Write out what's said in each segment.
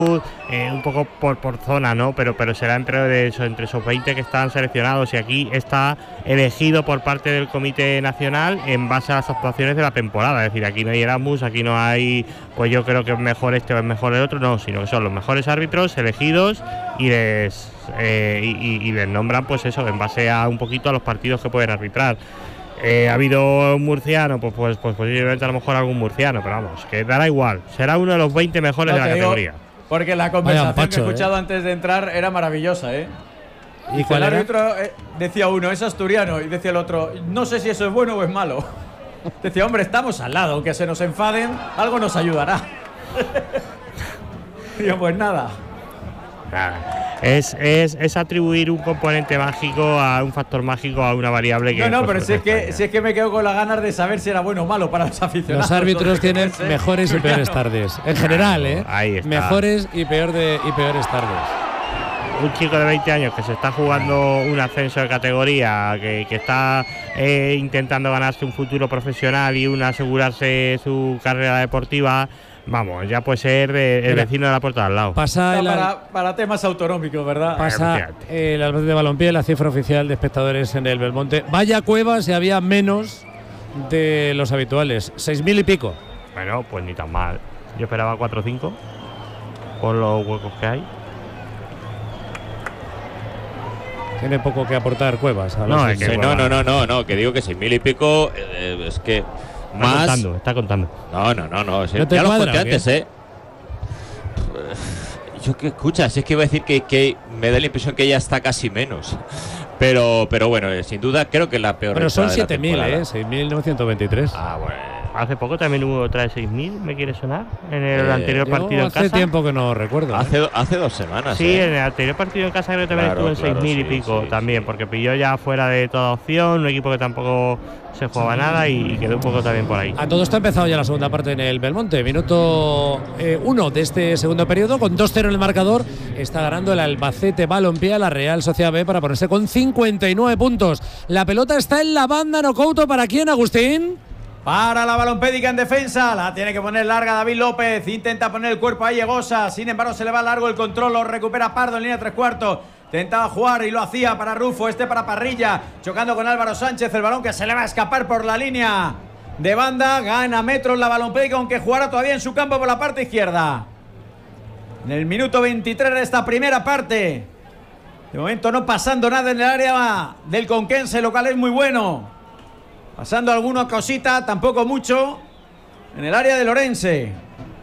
un poco por zona, ¿no? Pero será entre esos 20 que están seleccionados, y aquí está elegido por parte del Comité Nacional en base a las actuaciones de la temporada. Es decir, aquí no hay Erasmus, aquí no hay, pues yo creo que es mejor este o es mejor el otro, no, sino que son los mejores árbitros elegidos y les nombran, pues eso, en base a un poquito a los partidos que pueden arbitrar. Ha habido un murciano, pues posiblemente a lo mejor algún murciano, pero vamos, que dará igual, será uno de los 20 mejores de la categoría. Porque la conversación que he escuchado antes de entrar era maravillosa, ¿eh? ¿Y cuál el era? árbitro decía uno, es asturiano, y decía el otro, no sé si eso es bueno o es malo. Decía, hombre, estamos al lado, aunque se nos enfaden, algo nos ayudará. Y yo, pues nada. Es atribuir un componente mágico a un factor mágico a una variable que… No, pero si es que me quedo con las ganas de saber si era bueno o malo para los aficionados. Los árbitros tienen mejores y peores tardes. En general, ahí está. Mejores y peores tardes. Un chico de 20 años que se está jugando un ascenso de categoría, que está intentando ganarse un futuro profesional y asegurarse su carrera deportiva. Vamos, ya puede ser el vecino de la puerta de al lado. Para temas autonómicos, ¿verdad? Pasa el Albacete de Balompié, la cifra oficial de espectadores en el Belmonte. Vaya cueva si había menos de los habituales, 6.000 y pico. Bueno, pues ni tan mal. Yo esperaba 4 o 5 por los huecos que hay. Tiene poco que aportar Cuevas. No, que digo que 6.000 y pico, es que… Está contando. No. Ya lo conté antes, Yo que escucha, si es que iba a decir que me da la impresión que ya está casi menos. Pero bueno, sin duda creo que la peor. Pero son 7.000, 6.923. Ah, bueno. Hace poco también hubo otra de 6.000, ¿me quiere sonar? En el anterior partido en casa. Hace tiempo que no recuerdo. Hace 2 semanas. Sí, en el anterior partido en casa creo que también estuvo en 6.000 y pico también, porque pilló ya fuera de toda opción, un equipo que tampoco se jugaba nada y quedó un poco también por ahí. A todo esto ha empezado ya la segunda parte en el Belmonte. Minuto 1 de este segundo periodo, con 2-0 en el marcador. Está ganando el Albacete Balompié a la Real Sociedad B para ponerse con 59 puntos. La pelota está en la banda, Nocouto. ¿Para quién, Agustín? Para la Balompédica en defensa, la tiene que poner larga David López, intenta poner el cuerpo a Yegosa, sin embargo se le va largo el control, lo recupera Pardo en línea 3/4, intentaba jugar y lo hacía para Rufo, para Parrilla, chocando con Álvaro Sánchez, el balón que se le va a escapar por la línea de banda, gana metros la Balompédica, aunque jugará todavía en su campo por la parte izquierda. En el minuto 23 de esta primera parte, de momento no pasando nada en el área del Conquense, el local es muy bueno. Pasando alguna cosita, tampoco mucho, en el área de Lorense.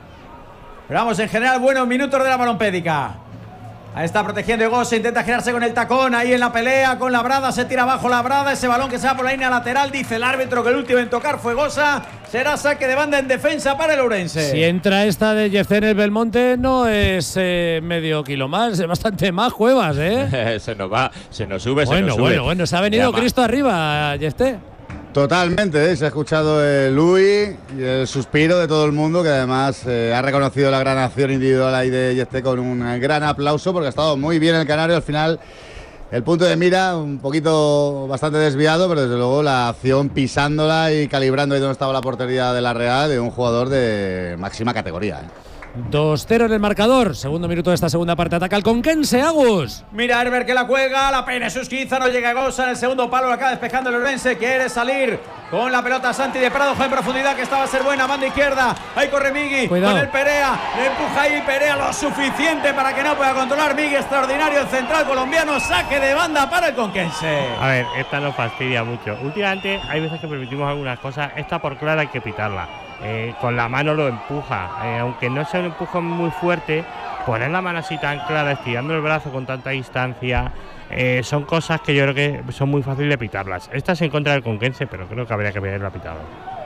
Pero vamos, en general, buenos minutos de la Balompédica. Ahí está protegiendo Egosa, intenta girarse con el tacón, ahí en la pelea con Labrada, se tira abajo Labrada, ese balón que se va por la línea lateral, dice el árbitro que el último en tocar fue Egosa, será saque de banda en defensa para el Ourense. Si entra esta de Yefté en el Belmonte, no es medio kilo más, es bastante más Cuevas, se nos sube. Bueno, se ha venido Cristo arriba, Yefté. Totalmente, se ha escuchado el uy y el suspiro de todo el mundo, que además ha reconocido la gran acción individual ahí de Yefté con un gran aplauso, porque ha estado muy bien el canario. Al final el punto de mira un poquito bastante desviado, pero desde luego la acción pisándola y calibrando ahí donde estaba la portería de la Real, de un jugador de máxima categoría. 2-0 en el marcador. Segundo minuto de esta segunda parte. Ataca el Conquense, Agus. Mira Herbert que la cuelga. La pena Susquiza. No llega Gosa en el segundo palo. Lo acaba despejando el Ourense. Quiere salir con la pelota Santi de Prado. En profundidad que esta va a ser buena. Banda izquierda. Ahí corre Migui. Cuidado. Con el Perea. Le empuja ahí Perea lo suficiente para que no pueda controlar Migui. Extraordinario el central colombiano. Saque de banda para el Conquense. A ver, esta nos fastidia mucho. Últimamente hay veces que permitimos algunas cosas. Esta por clara hay que pitarla. Con la mano lo empuja, aunque no sea un empujón muy fuerte, poner la mano así tan clara, estirando el brazo con tanta distancia, son cosas que yo creo que son muy fáciles de pitarlas. Esta es en contra del Conquense, pero creo que habría que haberla pitado.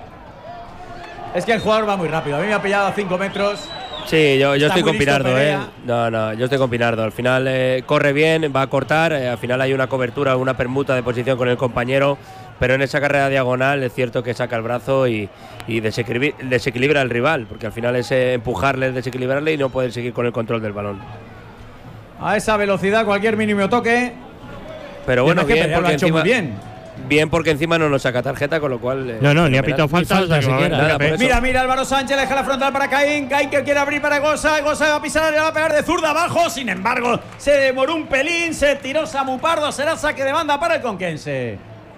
Es que el jugador va muy rápido, a mí me ha pillado a 5 metros. Sí, yo estoy con Pinardo, No, yo estoy con Pinardo. Al final corre bien, va a cortar, al final hay una cobertura, una permuta de posición con el compañero, pero en esa carrera diagonal es cierto que saca el brazo y desequilibra al rival, porque al final es empujarle, desequilibrarle y no poder seguir con el control del balón. A esa velocidad, cualquier mínimo toque. Pero bueno, bien, porque lo ha hecho muy bien. bien porque encima no nos saca tarjeta, con lo cual… no, ni ha pitado falta. Mira, Álvaro Sánchez deja la frontal para Caín que quiere abrir para Egosa va a pisar, le va a pegar de zurda abajo, sin embargo, se demoró un pelín, se tiró Samu Pardo, será saque de banda para el conquense.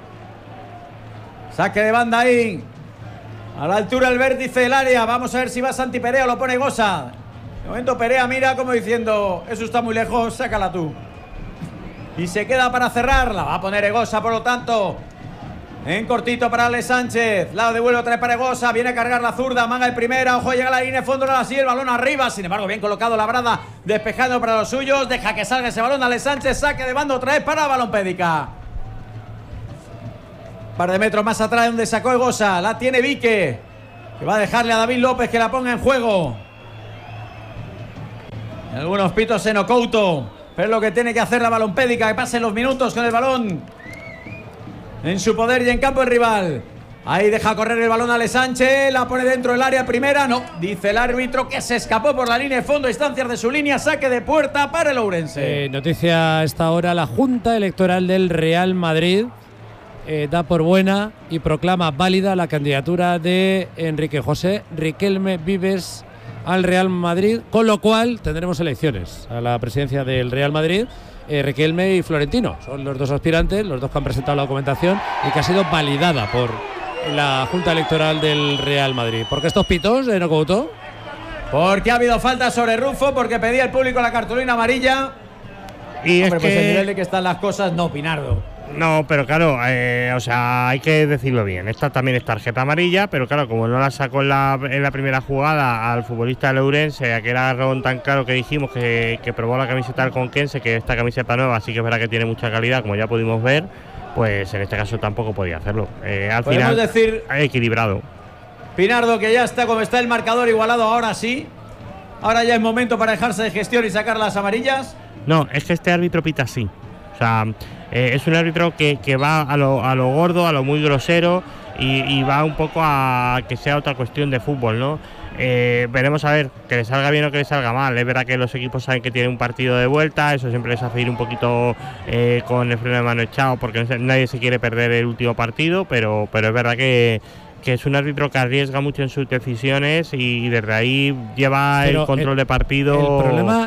Saque de banda ahí, a la altura del vértice del área, vamos a ver si va Santi Perea o lo pone Egosa. De momento Perea mira como diciendo, eso está muy lejos, sácala tú. Y se queda para cerrar, la va a poner Egosa, por lo tanto, en cortito para Ale Sánchez, lado de vuelo otra vez para Egosa, viene a cargar la zurda, manga el primera, ojo, llega a la línea de fondo, así el balón arriba, sin embargo bien colocado Labrada, despejando para los suyos, deja que salga ese balón, Ale Sánchez, saque de banda otra vez para Balompédica. Un par de metros más atrás donde sacó Egosa, la tiene Vique, que va a dejarle a David López que la ponga en juego. En algunos pitos en Couto, pero es lo que tiene que hacer la Balompédica, que pasen los minutos con el balón en su poder y en campo el rival. Ahí deja correr el balón Ale Sánchez, la pone dentro del área primera, no, dice el árbitro que se escapó por la línea de fondo, instancias de su línea, saque de puerta para el Ourense. Noticia a esta hora, la Junta Electoral del Real Madrid da por buena y proclama válida la candidatura de Enrique José Riquelme Vives al Real Madrid, con lo cual tendremos elecciones a la presidencia del Real Madrid. Riquelme y Florentino son los dos aspirantes, los dos que han presentado la documentación y que ha sido validada por la Junta Electoral del Real Madrid. ¿Por qué estos pitos, no Couto? Porque ha habido falta sobre Rufo, porque pedía el público la cartulina amarilla. Y hombre, es pues que… el nivel de que están las cosas, no, Pinardo. No, pero claro, o sea, hay que decirlo bien. Esta también es tarjeta amarilla, pero claro, como no la sacó en la primera jugada al futbolista del Ourense, aquel agarrón tan claro que dijimos que probó la camiseta del Conquense, que esta camiseta nueva sí que es verdad que tiene mucha calidad, como ya pudimos ver, pues en este caso tampoco podía hacerlo. Al final, decir, equilibrado. Pinardo, que ya está, como está el marcador igualado, ahora sí. Ahora ya es momento para dejarse de gestión y sacar las amarillas. No, es que este árbitro pita así. O sea, es un árbitro que va a lo gordo, a lo muy grosero y va un poco a que sea otra cuestión de fútbol, ¿no? Veremos a ver, que le salga bien o que le salga mal. Es verdad que los equipos saben que tienen un partido de vuelta, eso siempre les hace ir un poquito con el freno de mano echado, porque nadie se quiere perder el último partido, pero es verdad que es un árbitro que arriesga mucho en sus decisiones y desde ahí lleva el control de partido. El problema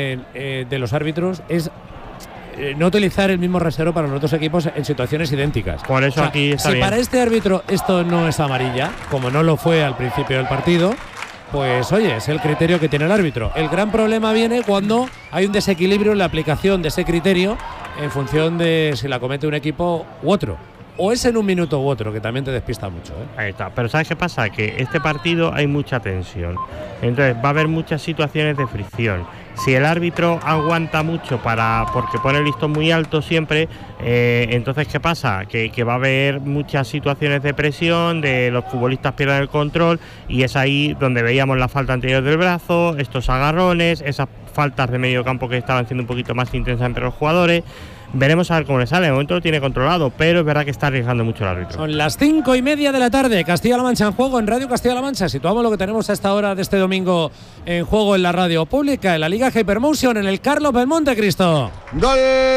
de los árbitros es no utilizar el mismo reservo para los otros equipos en situaciones idénticas. Por eso aquí está bien. Para este árbitro esto no es amarilla, como no lo fue al principio del partido, pues oye, es el criterio que tiene el árbitro. El gran problema viene cuando hay un desequilibrio en la aplicación de ese criterio en función de si la comete un equipo u otro. O es en un minuto u otro, que también te despista mucho, ¿eh? Ahí está. Pero ¿sabes qué pasa? Que este partido hay mucha tensión. Entonces va a haber muchas situaciones de fricción. Si el árbitro aguanta mucho porque pone el listón muy alto siempre, entonces ¿qué pasa? Que va a haber muchas situaciones de presión, de los futbolistas pierden el control y es ahí donde veíamos la falta anterior del brazo, estos agarrones, esas faltas de medio campo que estaban siendo un poquito más intensas entre los jugadores. Veremos a ver cómo le sale. De momento lo tiene controlado, pero es verdad que está arriesgando mucho el árbitro. Son las 5:30 de la tarde. Castilla-La Mancha en juego en Radio Castilla-La Mancha. Situamos lo que tenemos a esta hora de este domingo en juego en la radio pública, en la Liga Hypermotion, en el Carlos Belmonte, Cristo. ¡Gol!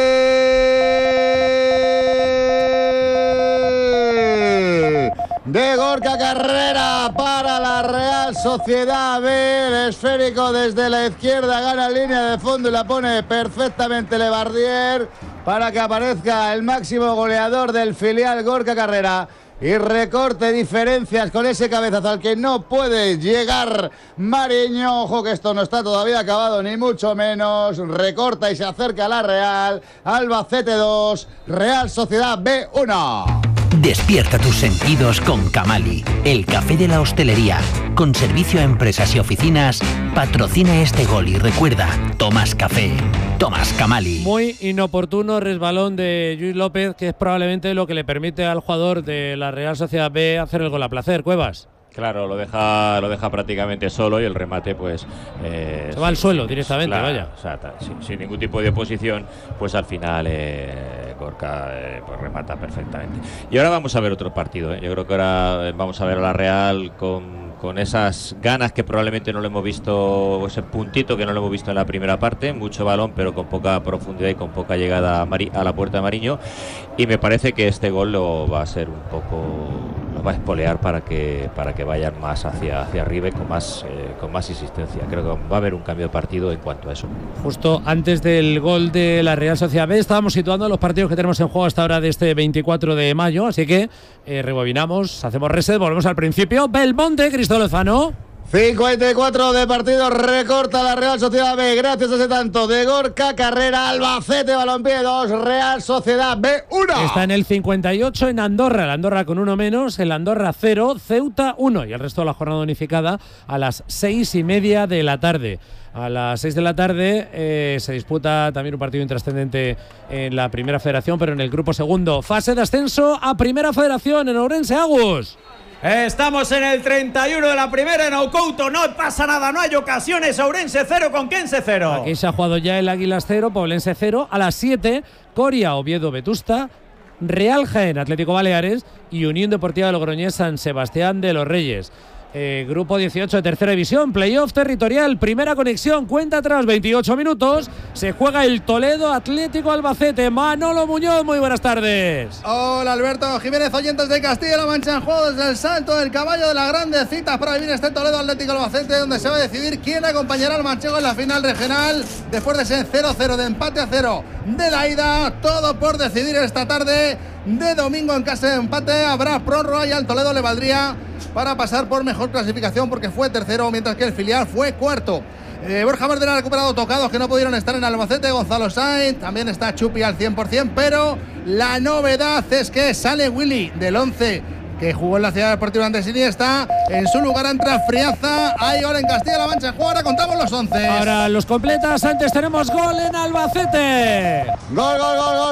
De Gorka Carrera para la Real Sociedad B. El esférico desde la izquierda gana línea de fondo y la pone perfectamente Lebardier para que aparezca el máximo goleador del filial, Gorka Carrera. Y recorte diferencias con ese cabezazo al que no puede llegar Mariño. Ojo que esto no está todavía acabado, ni mucho menos. Recorta y se acerca a la Real. Albacete 2, Real Sociedad B 1. Despierta tus sentidos con Camali, el café de la hostelería. Con servicio a empresas y oficinas, patrocina este gol y recuerda, tomas café, tomas Camali. Muy inoportuno resbalón de Lluís López, que es probablemente lo que le permite al jugador de la Real Sociedad B hacer el gol a placer. Cuevas. Claro, lo deja prácticamente solo y el remate pues… se va al suelo directamente, claro, vaya. O sea, sin ningún tipo de oposición, pues al final Gorka pues remata perfectamente. Y ahora vamos a ver otro partido, ¿eh? Yo creo que ahora vamos a ver a la Real con con esas ganas que probablemente no lo hemos visto, o ese puntito que no lo hemos visto en la primera parte, mucho balón pero con poca profundidad y con poca llegada a la puerta de Mariño, y me parece que este gol lo va a ser un poco, lo va a espolear para que vayan más hacia arriba y con más insistencia. Creo que va a haber un cambio de partido en cuanto a eso. Justo antes del gol de la Real Sociedad B estábamos situando los partidos que tenemos en juego hasta ahora de este 24 de mayo, así que rebobinamos, hacemos reset, volvemos al principio. Belmonte, Cristóbal Lozano. 54 de partido, recorta la Real Sociedad B gracias a ese tanto de Gorka Carrera. Albacete Balompié 2, Real Sociedad B 1. Está en el 58 en Andorra, el Andorra con uno menos, el Andorra 0, Ceuta 1 y el resto de la jornada unificada a las 6:30 de la tarde. A las 6 de la tarde se disputa también un partido intrascendente en la Primera Federación, pero en el grupo segundo. Fase de ascenso a Primera Federación en Ourense, Agus. Estamos en el 31 de la primera en Oucouto, no pasa nada, no hay ocasiones. Ourense 0, Conquense 0. Aquí se ha jugado ya el Águilas 0, Poblense 0. A las 7, Coria, Oviedo, Vetusta, Real Jaén, Atlético Baleares y Unión Deportiva de Logroñés, San Sebastián de los Reyes. Grupo 18 de tercera división, playoff territorial, primera conexión, cuenta atrás, 28 minutos, se juega el Toledo Atlético Albacete. Manolo Muñoz, muy buenas tardes. Hola Alberto Jiménez, oyentes de Castilla-La Mancha, en juego desde el Salto del Caballo de las grandes citas para vivir este Toledo Atlético Albacete, donde se va a decidir quién acompañará al manchego en la final regional, después de ese 0-0 de empate a 0 de la ida. Todo por decidir esta tarde de domingo. En caso de empate habrá prórroga y al Toledo le valdría para pasar por mejor clasificación, porque fue tercero, mientras que el filial fue cuarto. Borja Verde ha recuperado tocados que no pudieron estar en Albacete. Gonzalo Sainz, también está Chupi al 100%, pero la novedad es que sale Willy del 11 que jugó en la Ciudad Deportiva antes Iniesta. En su lugar entra Friaza. Hay gol en Castilla-La Mancha. Ahora contamos los 11. Ahora los completas. Antes tenemos gol en Albacete. Gol, gol, gol, gol.